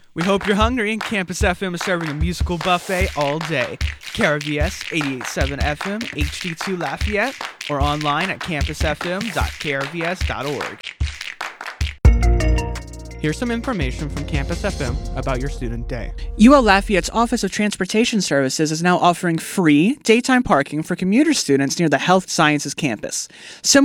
We hope you're hungry, and Campus FM is serving a musical buffet all day. KRVS 88.7 FM, HD2 Lafayette, or online at campusfm.krvs.org. Here's some information from Campus FM about your student day. UL Lafayette's Office of Transportation Services is now offering free daytime parking for commuter students near the Health Sciences campus. Similar